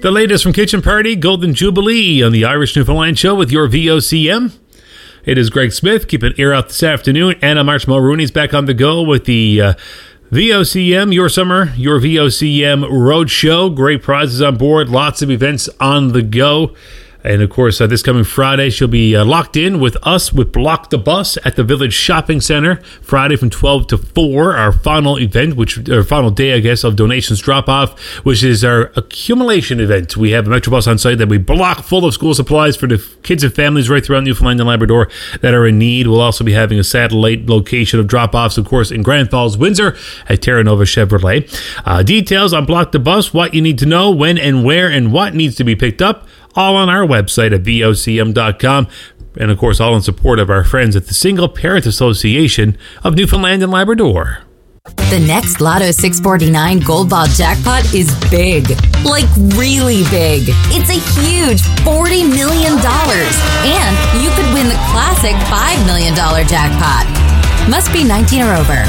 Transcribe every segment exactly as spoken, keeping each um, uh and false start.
The latest from Kitchen Party, Golden Jubilee on the Irish Newfoundland Show with your V O C M. It is Greg Smith. Keep an ear out this afternoon. Anna March Mulrooney's back on the go with the uh, V O C M, Your Summer, Your V O C M Road Show. Great prizes on board. Lots of events on the go. And, of course, uh, this coming Friday, she'll be uh, locked in with us with Block the Bus at the Village Shopping Center. Friday from twelve to four, our final event, which our final day, I guess, of donations drop-off, which is our accumulation event. We have a Metrobus on site that we block full of school supplies for the kids and families right throughout Newfoundland and Labrador that are in need. We'll also be having a satellite location of drop-offs, of course, in Grand Falls, Windsor at Terra Nova Chevrolet. Uh, details on Block the Bus, what you need to know, when and where and what needs to be picked up, all on our website at V O C M dot com. And, of course, all in support of our friends at the Single Parent Association of Newfoundland and Labrador. The next Lotto six forty-nine Gold Ball jackpot is big. Like, really big. It's a huge forty million dollars. And you could win the classic five million dollars jackpot. Must be nineteen or over.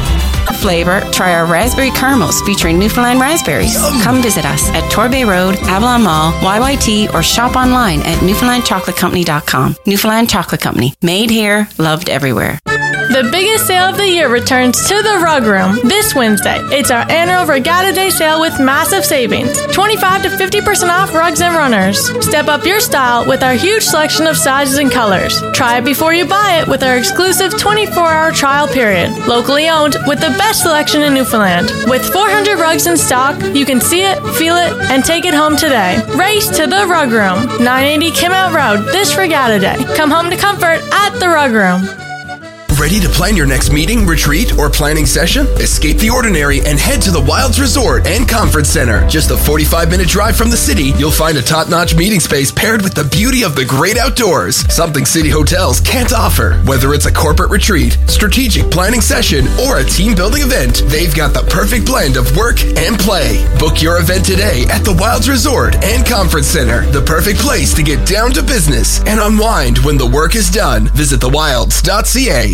Flavor, try our raspberry caramels featuring Newfoundland raspberries. Yum. Come visit us at Torbay Road, Avalon Mall, Y Y T, or shop online at newfoundland chocolate company dot com. Newfoundland Chocolate Company. Made here, loved everywhere. The biggest sale of the year returns to the Rug Room this Wednesday. It's our annual Regatta Day sale with massive savings. twenty-five to fifty percent off rugs and runners. Step up your style with our huge selection of sizes and colors. Try it before you buy it with our exclusive twenty-four hour trial period. Locally owned with the best selection in Newfoundland. With four hundred rugs in stock, you can see it, feel it, and take it home today. Race to the Rug Room, nine eighty Kimmel Road, this Regatta Day. Come home to comfort at the Rug Room. Ready to plan your next meeting, retreat, or planning session? Escape the ordinary and head to the Wilds Resort and Conference Center. Just a forty-five minute drive from the city, you'll find a top-notch meeting space paired with the beauty of the great outdoors. Something city hotels can't offer. Whether it's a corporate retreat, strategic planning session, or a team-building event, they've got the perfect blend of work and play. Book your event today at the Wilds Resort and Conference Center. The perfect place to get down to business and unwind when the work is done. Visit the wilds dot c a.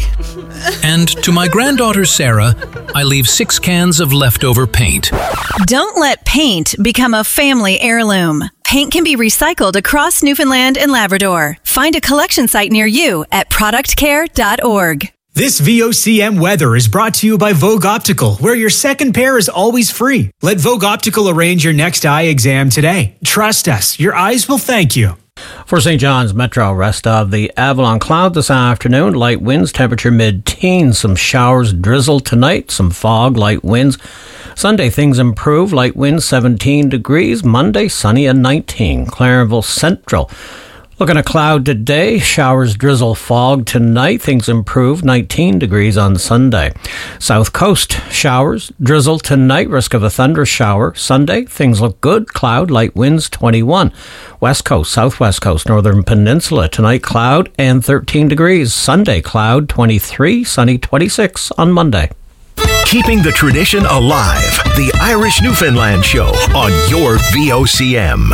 And to my granddaughter Sarah, I leave six cans of leftover paint. Don't let paint become a family heirloom. Paint can be recycled across Newfoundland and Labrador. Find a collection site near you at product care dot org. This V O C M weather is brought to you by Vogue Optical, where your second pair is always free. Let Vogue Optical arrange your next eye exam today. Trust us, your eyes will thank you. For Saint John's Metro, rest of the Avalon cloud this afternoon. Light winds, temperature mid-teens. Some showers, drizzle tonight. Some fog, light winds. Sunday, things improve. Light winds, seventeen degrees. Monday, sunny and nineteen. Clarenville Central. Looking at cloud today, showers, drizzle, fog tonight. Things improve, nineteen degrees on Sunday. South Coast, showers, drizzle tonight. Risk of a thundershower shower. Sunday, things look good. Cloud, light winds, twenty-one. West Coast, Southwest Coast, Northern Peninsula. Tonight, cloud and thirteen degrees. Sunday, cloud, twenty-three. Sunny, twenty-six on Monday. Keeping the tradition alive. The Irish Newfoundland Show on your V O C M.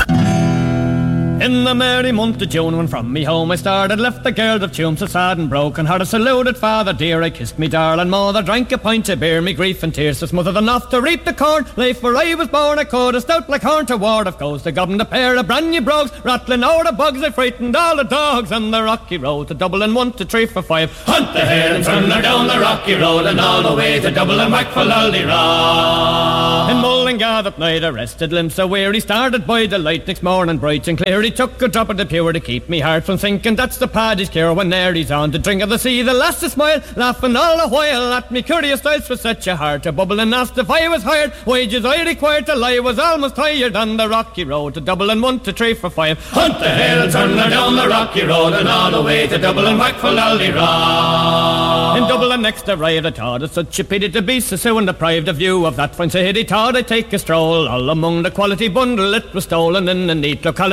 In the merry month of June, when from me home I started, left the girl of Tuam so sad and broken hearted. Saluted father dear, I kissed me darling mother, drank a pint to bear me grief and tears, so smothered enough to reap the corn. Life where I was born, I could have stout like horn to ward of goes to govern a pair of brand new brogues, rattling out the bugs. I frightened all the dogs on the rocky road to Dublin, one to three for five. Hunt the hare and turn her down the rocky road and all the way to Dublin, whack for Lully-Raw. In Mullingar that night I rested, limbs so weary, started by the light next morning bright and clear. He took a drop of the pure to keep me heart from sinking. That's the paddy's cure when there he's on to drink of the sea. The lass to smile, laughing all the while at me curious styles for such a heart to bubble, and asked if I was hired. Wages I required till I was almost tired on the rocky road to Dublin, one to three for five. Hunt the hill, turn her down the rocky road and all the way to Dublin, whack for Lully-Raw. In Dublin next arrived, I thought it such a pity to be so soon deprived of view of that fine city. Thought I'd take a stroll all among the quality bundle it was stolen in a neat locality. Some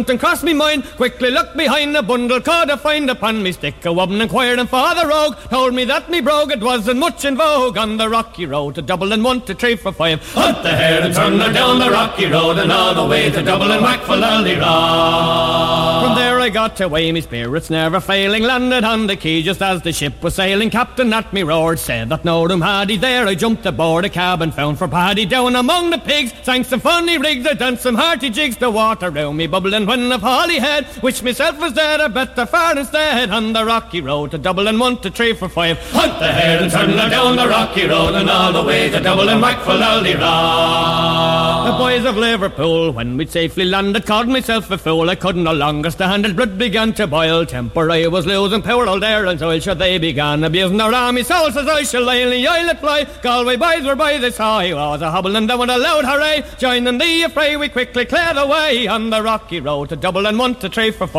something crossed me mind. Quickly looked behind the bundle, could I find upon me stick a woman inquired, and Father Rogue told me that me brogue it wasn't much in vogue on the rocky road to Dublin, one to three for five. Hunt the hare and turn her down the rocky road and all the way to Dublin, whack for Lally Rock. From there I got away, me spirits never failing, landed on the quay just as the ship was sailing. Captain at me roared, said that no room had he there. I jumped aboard a cab and found for Paddy down among the pigs. Sang some funny rigs, I danced some hearty jigs. The water round me bubbling when of Holyhead. Wish myself was dead, I bet the far instead. On the rocky road to Dublin, one to three for five. Hunt the hare and turn her down the rocky road and all the way to Dublin, whack for Lally Rock. The boys of Liverpool, when we'd safely landed, called myself a fool. I couldn't no longer stand it, blood began to boil. Temper I was losing, power all there and so should they began abusing their army souls as I shall lay in the islet fly. Galway boys were by this high, was a hobbling down with a loud hooray. Joining the affray we quickly cleared away on the rocky road to Dublin, one to three for five.